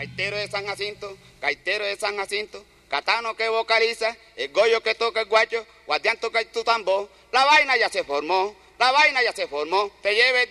Gaitero de San Jacinto, gaitero de San Jacinto, Catano que vocaliza, el Goyo que toca el guacho, Guardián toca tu tambor, la vaina ya se formó, te lleve